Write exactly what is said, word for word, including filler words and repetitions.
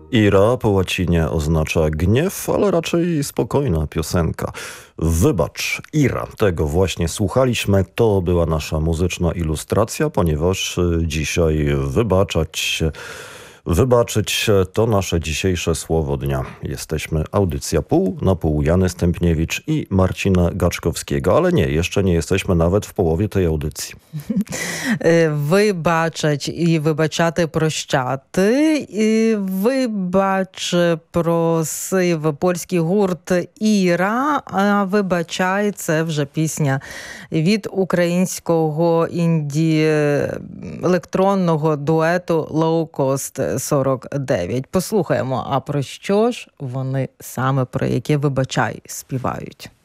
Ira po łacinie oznacza gniew, ale raczej spokojna piosenka. Wybacz, Ira, tego właśnie słuchaliśmy. To była nasza muzyczna ilustracja, ponieważ y, dzisiaj wybaczać, wybaczyć to nasze dzisiejsze słowo dnia. Jesteśmy audycja pół na pół, Jany Stępniewicz i Marcina Gaczkowskiego, ale nie, jeszcze nie jesteśmy nawet w połowie tej audycji. Вибачать і вибачати, прощати. І вибач просив польський гурт «Іра», а «Вибачай» – це вже пісня від українського інді-електронного дуету Low Cost сорок дев'ять. Послухаємо, а про що ж вони саме, про яке «Вибачай» співають.